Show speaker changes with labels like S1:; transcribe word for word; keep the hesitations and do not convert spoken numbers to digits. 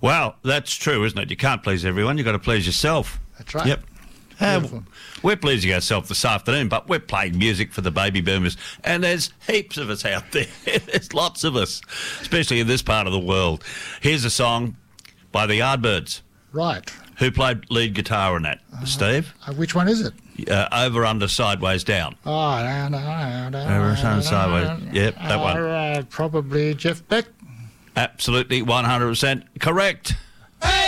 S1: Well, that's true, isn't it? You can't please everyone. You've got to please yourself.
S2: That's right.
S1: Yep. Uh,
S2: Beautiful.
S1: we're pleasing ourselves this afternoon, but we're playing music for the baby boomers, and there's heaps of us out there. There's lots of us, especially in this part of the world. Here's a song by the Yardbirds.
S2: Right.
S1: Who played lead guitar in that? Uh, Steve?
S2: Uh, which one is it?
S1: Uh, over, under, sideways, down.
S2: Oh, no, no, no,
S1: Over, under, sideways. Yep, that one.
S2: Uh, probably Jeff Beck.
S1: Absolutely, one hundred percent correct.